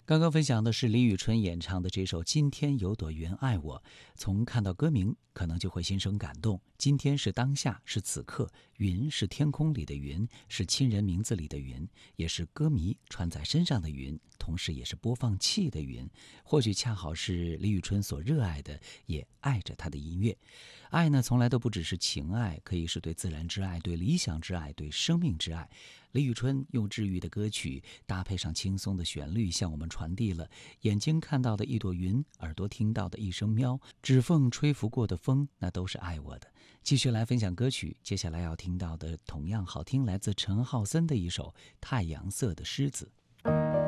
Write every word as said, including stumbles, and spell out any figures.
刚刚分享的是李宇春演唱的这首《今天有朵云爱我》，从看到歌名可能就会心生感动。今天是当下，是此刻，云是天空里的云，是亲人名字里的云，也是歌迷穿在身上的云，同时也是播放器的云。或许恰好是李宇春所热爱的，也爱着她的音乐。爱呢，从来都不只是情爱，可以是对自然之爱，对理想之爱，对生命之爱。李宇春用治愈的歌曲搭配上轻松的旋律，向我们传递了眼睛看到的一朵云，耳朵听到的一声喵，指缝吹拂过的风，那都是爱我的。继续来分享歌曲，接下来要听到的同样好听，来自陈浩森的一首《太阳色的狮子》。